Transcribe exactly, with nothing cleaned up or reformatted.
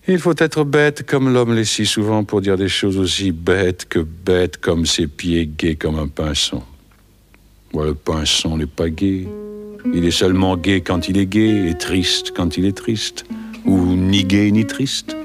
Il faut être bête comme l'homme l'est si souvent pour dire des choses aussi bêtes que bêtes, comme ses pieds gais comme un pinson. Moi, le pinson n'est pas gai. Il est seulement gai quand il est gai et triste quand il est triste. Ou ni gai ni triste.